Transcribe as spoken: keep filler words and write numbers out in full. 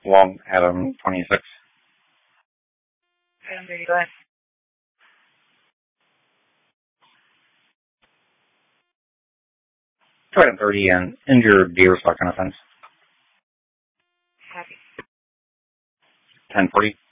Long Adam twenty-six. Adam thirty, go ahead. Item thirty, an injured deer stalking offense. Happy. ten forty.